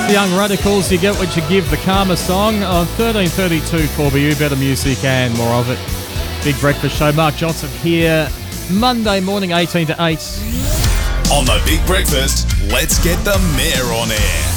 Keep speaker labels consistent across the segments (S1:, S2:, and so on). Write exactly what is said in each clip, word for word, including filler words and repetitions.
S1: the Young Radicals, You Get What You Give, the Karma song on thirteen thirty-two four B U, better music and more of it. Big Breakfast Show, Mark Johnson here, Monday morning, eighteen to eight.
S2: On the Big Breakfast, let's get the mayor on air.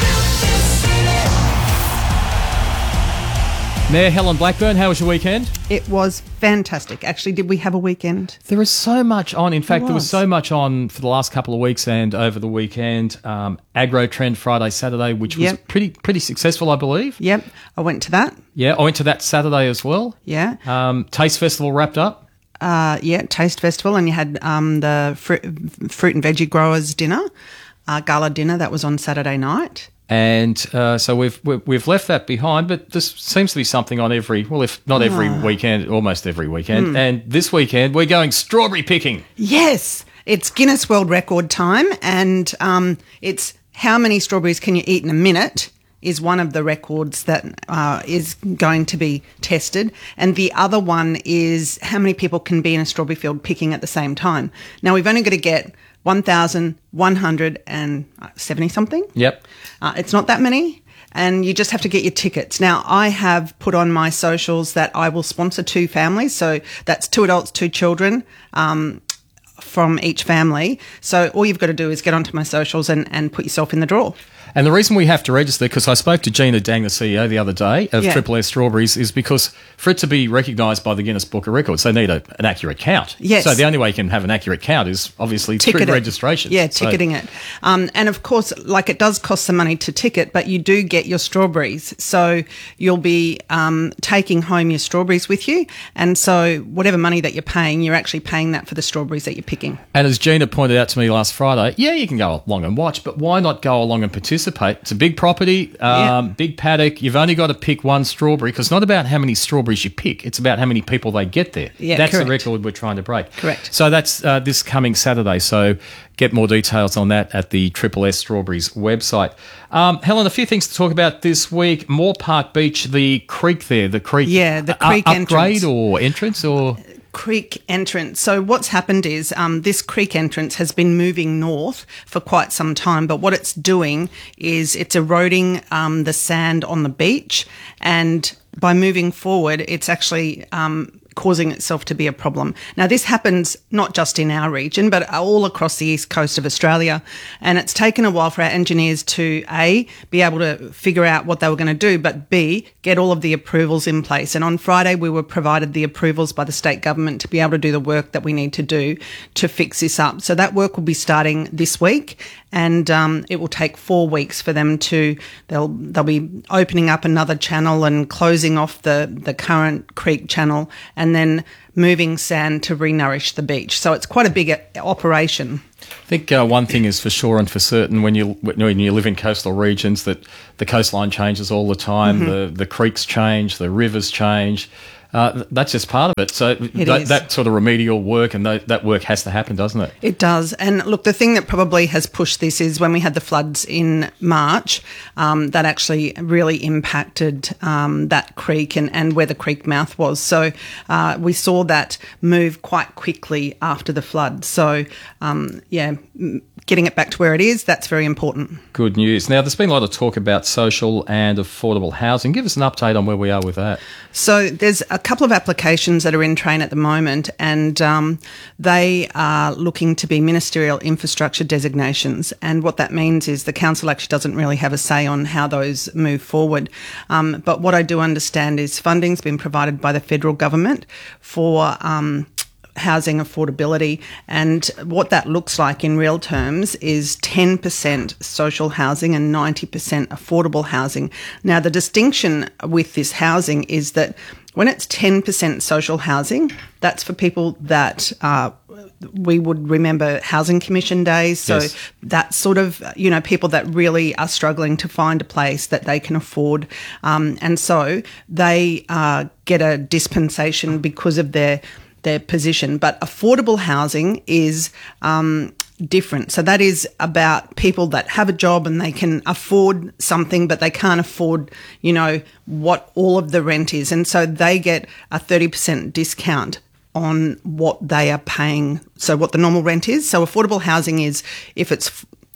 S1: Mayor Helen Blackburn, how was your weekend?
S3: It was fantastic. Actually, did we have a weekend?
S1: There is so much on. In fact,
S3: There
S1: there was
S3: was.
S1: so much on for the last couple of weeks and over the weekend. Um, Agro Trend Friday, Saturday, which was
S3: Yep.
S1: pretty pretty successful, I believe.
S3: Yep, I went to that.
S1: Yeah, I went to that Saturday as well.
S3: Yeah.
S1: Um, Taste Festival wrapped up.
S3: Uh, yeah, Taste Festival, and you had um, the fruit, fruit and veggie growers dinner, uh, gala dinner. That was on Saturday night.
S1: And uh, so we've we've we've left that behind, but this seems to be something on every, well, if not every weekend, almost every weekend. And this weekend we're going strawberry picking.
S3: Yes, it's Guinness World Record time, and um, it's how many strawberries can you eat in a minute is one of the records that uh, is going to be tested. And the other one is how many people can be in a strawberry field picking at the same time. Now, we've only got to get one thousand one hundred seventy something.
S1: Yep.
S3: Uh, it's not that many, and you just have to get your tickets. Now, I have put on my socials that I will sponsor two families, so that's two adults, two children um, from each family. So all you've got to do is get onto my socials and, and put yourself in the draw.
S1: And the reason we have to register, because I spoke to Gina Dang, the C E O, the other day of
S3: Yeah.
S1: Triple S Strawberries, is because for it to be recognised by the Guinness Book of Records, they need a, an accurate count.
S3: Yes.
S1: So the only way you can have an accurate count is obviously through
S3: Ticket it.
S1: registration.
S3: Yeah,
S1: So-
S3: ticketing it. Um, and of course, like it does cost some money to ticket, but you do get your strawberries. So you'll be um, taking home your strawberries with you. And so whatever money that you're paying, you're actually paying that for the strawberries that you're picking.
S1: And as Gina pointed out to me last Friday, yeah, you can go along and watch, but why not go along and participate? It's a big property, um,
S3: Yeah.
S1: big paddock. You've only got to pick one strawberry, because it's not about how many strawberries you pick. It's about how many people they get there.
S3: Yeah,
S1: that's
S3: correct.
S1: the record we're trying to break.
S3: Correct.
S1: So that's uh, this coming Saturday. So get more details on that at the Triple S Strawberries website. Um, Helen, a few things to talk about this week. Moore Park Beach, the creek there, the creek.
S3: Yeah, the
S1: uh,
S3: creek
S1: upgrade
S3: entrance.
S1: or entrance or.
S3: Creek entrance. So what's happened is um, this creek entrance has been moving north for quite some time, but what it's doing is it's eroding um, the sand on the beach, and by moving forward, it's actually um, causing itself to be a problem. Now, this happens not just in our region, but all across the east coast of Australia, and it's taken a while for our engineers to, A, be able to figure out what they were going to do, but B, get all of the approvals in place. And on Friday, we were provided the approvals by the state government to be able to do the work that we need to do to fix this up. So that work will be starting this week, and um, it will take four weeks for them to, they'll they'll be opening up another channel and closing off the, the current creek channel, and then moving sand to re-nourish the beach. So it's quite a big uh, operation.
S1: I think uh, one thing is for sure and for certain when you when you live in coastal regions that the coastline changes all the time,
S3: Mm-hmm.
S1: the the creeks change, the rivers change. Uh, th- that's just part of it. So that,
S3: is.
S1: that sort of remedial work and th- that work has to happen, doesn't it?
S3: It does. And look, the thing that probably has pushed this is when we had the floods in March, um, that actually really impacted um, that creek and, and where the creek mouth was. So uh, we saw that move quite quickly after the flood. So, um, yeah, m- getting it back to where it is, that's very important.
S1: Good news. Now, there's been a lot of talk about social and affordable housing. Give us an update on where we are with that.
S3: So there's a couple of applications that are in train at the moment, and um, they are looking to be ministerial infrastructure designations. And what that means is the council actually doesn't really have a say on how those move forward. Um, but what I do understand is funding's been provided by the federal government for um, housing affordability, and what that looks like in real terms is ten percent social housing and ninety percent affordable housing. Now, the distinction with this housing is that when it's ten percent social housing, that's for people that uh, we would remember Housing Commission days. So
S1: Yes.
S3: that sort of, you know, people that really are struggling to find a place that they can afford. Um, and so they uh, get a dispensation because of their their position. But affordable housing is um, different. So that is about people that have a job and they can afford something, but they can't afford, you know, what all of the rent is. And so they get a thirty percent discount on what they are paying. So what the normal rent is. So affordable housing is if it's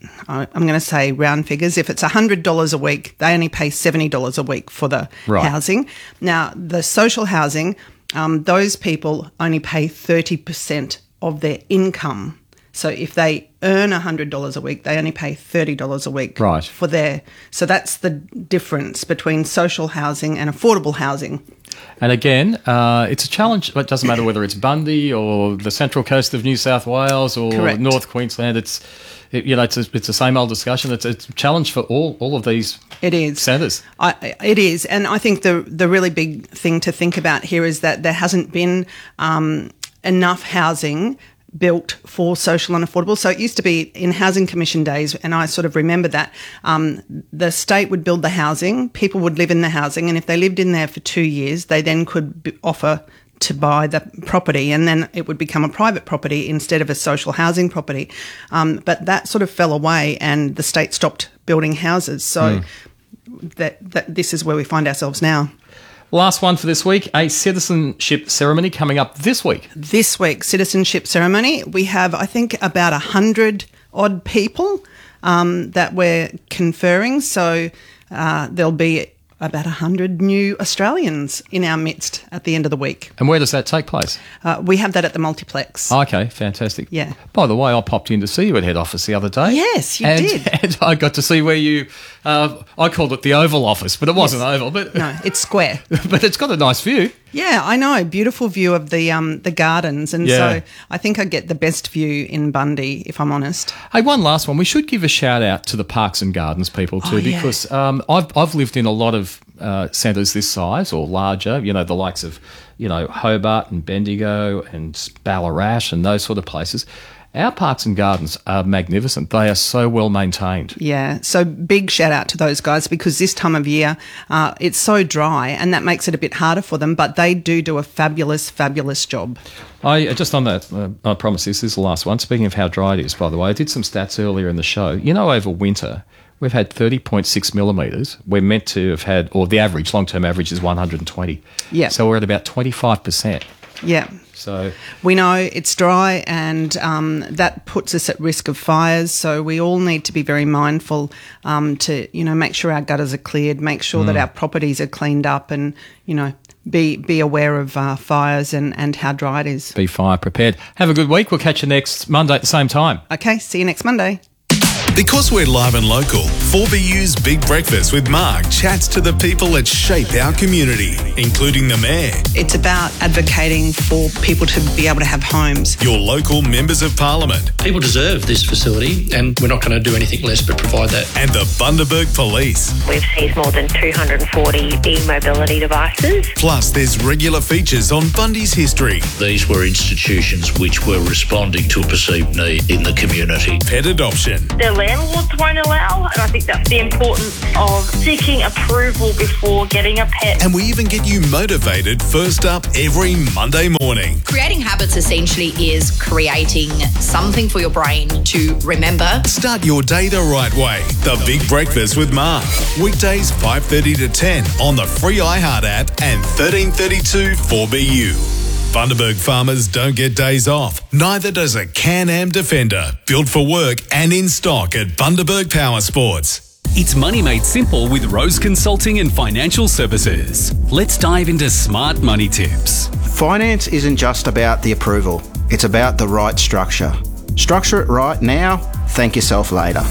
S3: I'm going to say round figures. If it's one hundred dollars a week, they only pay seventy dollars a week for the
S1: Right.
S3: housing. Now, the social housing, um, those people only pay thirty percent of their income. So if they earn one hundred dollars a week, they only pay thirty dollars a week
S1: Right.
S3: for their. So that's the difference between social housing and affordable housing.
S1: And again, uh, it's a challenge. It doesn't matter whether it's Bundy or the central coast of New South Wales or
S3: Correct.
S1: North Queensland. It's it, you know it's a, it's the same old discussion. It's, it's a challenge for all all of these
S3: It is.
S1: centres.
S3: I, it is. And I think the the really big thing to think about here is that there hasn't been um, enough housing built for social and affordable. So it used to be in Housing Commission days, and I sort of remember that, um, the state would build the housing, people would live in the housing, and if they lived in there for two years, they then could b- offer to buy the property, and then it would become a private property instead of a social housing property. Um, but that sort of fell away, and the state stopped building houses. So that, that this is where we find ourselves now.
S1: Last one for this week, a citizenship ceremony coming up this week.
S3: This week, citizenship ceremony, we have, I think, about a hundred odd people um, that we're conferring. So uh, there'll be about a hundred new Australians in our midst at the end of the week.
S1: And where does that take place?
S3: Uh, we have that at the multiplex.
S1: Okay, fantastic.
S3: Yeah.
S1: By the way, I popped in to see you at head office the other day.
S3: Yes, you
S1: and,
S3: did.
S1: And I got to see where you, uh, I called it the Oval Office, but it wasn't oval, but
S3: No, it's square.
S1: but it's got a nice view.
S3: Yeah, I know. Beautiful view of the um, the gardens. And
S1: Yeah.
S3: so I think I get the best view in Bundy, if I'm honest.
S1: Hey, one last one. We should give a shout out to the Parks and Gardens people too,
S3: Oh, yeah.
S1: because um, I've I've lived in a lot of uh, centres this size or larger. You know, the likes of you know Hobart and Bendigo and Ballarat and those sort of places. Our Parks and Gardens are magnificent. They are so well maintained.
S3: Yeah, so big shout out to those guys, because this time of year uh, it's so dry and that makes it a bit harder for them, but they do do a fabulous, fabulous job.
S1: I uh, just on that, uh, I promise this, this is the last one. Speaking of how dry it is, by the way, I did some stats earlier in the show. You know, over winter, we've had thirty point six millimetres. We're meant to have had, or the average, long-term average is one hundred twenty.
S3: Yeah.
S1: So we're at about twenty-five percent.
S3: Yeah.
S1: So
S3: We know it's dry, and um, that puts us at risk of fires. So we all need to be very mindful um, to, you know, make sure our gutters are cleared, make sure that our properties are cleaned up, and, you know, be be aware of uh, fires and, and how dry it is.
S1: be fire prepared. Have a good week. We'll catch you next Monday at the same time.
S3: Okay, see you next Monday.
S2: Because we're live and local, four B U's Big Breakfast with Mark chats to the people that shape our community, including the Mayor,
S3: It's about advocating for people to be able to have homes.
S2: your local members of Parliament,
S4: People deserve this facility, and we're not going to do anything less but provide that.
S2: and the Bundaberg Police.
S5: We've seized more than two hundred forty e-mobility devices.
S2: Plus, there's regular features on Bundy's history,
S6: These were institutions which were responding to a perceived need in the community.
S2: pet adoption,
S7: The landlords won't allow, and I think that's the importance of seeking approval before getting a pet.
S2: and we even get you motivated first up every Monday morning.
S8: Creating habits essentially is creating something for your brain to remember.
S2: Start your day the right way. The Big Breakfast with Mark. Weekdays five thirty to ten on the free iHeart app and thirteen thirty-two four B U. Bundaberg farmers don't get days off. Neither does a Can-Am Defender. Built for work and in stock at Bundaberg Power Sports.
S9: It's money made simple with Rose Consulting and Financial Services. Let's dive into smart money tips.
S10: Finance isn't just about the approval, it's about the right structure. Structure it right now, thank yourself later.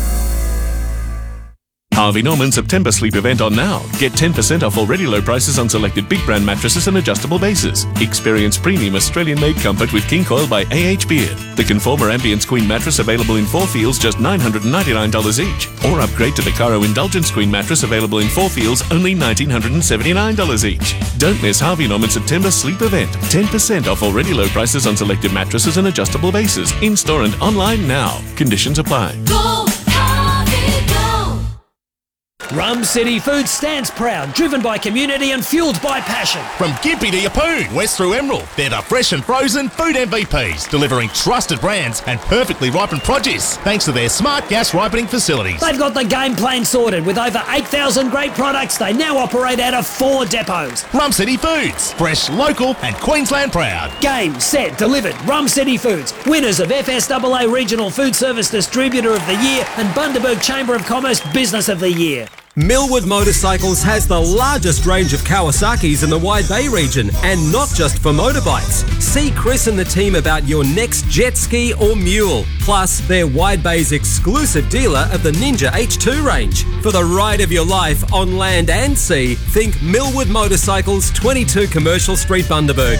S11: Harvey Norman September sleep event on now. Get ten percent off already low prices on selected big brand mattresses and adjustable bases. Experience premium Australian-made comfort with King Coil by A H Beard. The Conformer Ambience Queen mattress available in four feels just nine hundred ninety-nine dollars each. Or upgrade to the Caro Indulgence Queen mattress available in four feels only one thousand nine hundred seventy-nine dollars each. Don't miss Harvey Norman September sleep event. ten percent off already low prices on selected mattresses and adjustable bases. In-store and online now. Conditions apply.
S8: Go, Harvey, go!
S12: Rum City Foods stands proud, driven by community and fuelled by passion.
S13: From Gympie to Yeppoon, west through Emerald, they're the fresh and frozen food M V Ps, delivering trusted brands and perfectly ripened produce, thanks to their smart gas ripening facilities.
S12: They've got the game plan sorted. With over eight thousand great products, they now operate out of four depots.
S13: Rum City Foods, fresh, local and Queensland proud.
S12: Game, set, delivered. Rum City Foods, winners of F S A A Regional Food Service Distributor of the Year and Bundaberg Chamber of Commerce Business of the Year.
S14: Millwood Motorcycles has the largest range of Kawasaki's in the Wide Bay region, and not just for motorbikes. See Chris and the team about your next jet ski or mule. Plus, they're Wide Bay's exclusive dealer of the Ninja H two range. For the ride of your life on land and sea, think Millwood Motorcycles, twenty-two Commercial Street, Bundaberg.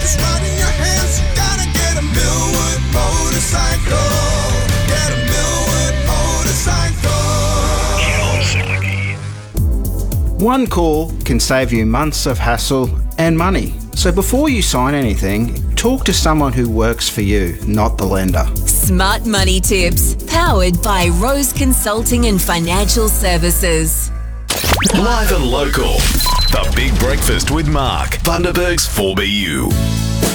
S10: One call can save you months of hassle and money. So before you sign anything, talk to someone who works for you, not the lender.
S15: Smart Money Tips, powered by Rose Consulting and Financial Services.
S2: Live and local. The Big Breakfast with Mark, Bundaberg's four B U.